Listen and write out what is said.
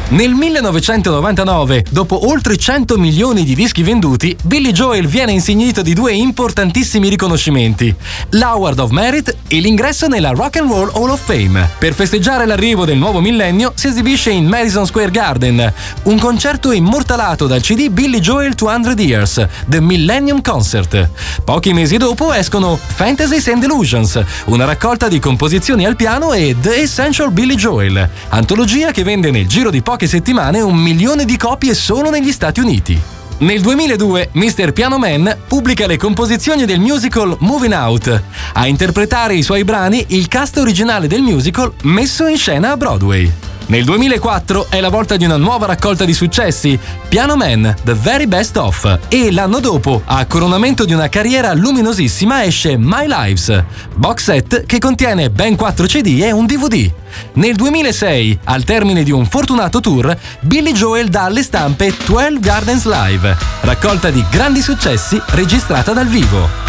Nel 1999, dopo oltre 100 milioni di dischi venduti, Billy Joel viene insignito di 2 importantissimi riconoscimenti: l'Award of Merit e l'ingresso nella Rock and Roll Hall of Fame. Per festeggiare l'arrivo del nuovo millennio si esibisce in Madison Square Garden, un concerto immortalato dal CD Billy Joel 200 Years, The Millennium Concert. Pochi mesi dopo escono Fantasies and Illusions, una raccolta di composizioni al piano, e The Essential Billy Joel, antologia che vende nel giro di poche settimane 1 milione di copie solo negli Stati Uniti. Nel 2002 Mr. Piano Man pubblica le composizioni del musical Moving Out. A interpretare i suoi brani il cast originale del musical messo in scena a Broadway. Nel 2004 è la volta di una nuova raccolta di successi, Piano Man, The Very Best Of, e l'anno dopo, a coronamento di una carriera luminosissima, esce My Lives, box set che contiene ben 4 CD e un DVD. Nel 2006, al termine di un fortunato tour, Billy Joel dà alle stampe 12 Gardens Live, raccolta di grandi successi registrata dal vivo.